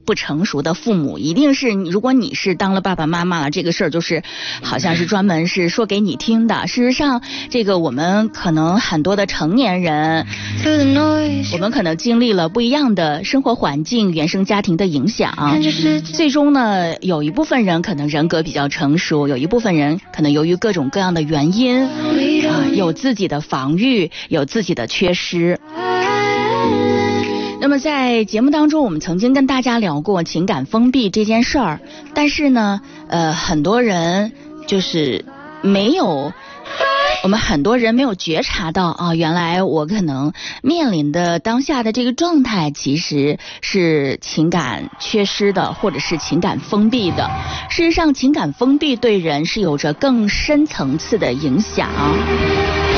不成熟的父母，一定是如果你是当了爸爸妈妈了，这个事儿就是好像是专门是说给你听的。事实上，这个我们可能很多的成年人，我们可能经历了不一样的生活环境、原生家庭的影响，最终呢，有一部分人可能人格比较成熟，有一部分人可能由于各种各样的原因有自己的防御，有自己的缺失。那么在节目当中，我们曾经跟大家聊过情感封闭这件事儿，但是呢，很多人就是我们很多人没有觉察到啊，原来我可能面临的当下的这个状态其实是情感缺失的，或者是情感封闭的。事实上，情感封闭对人是有着更深层次的影响。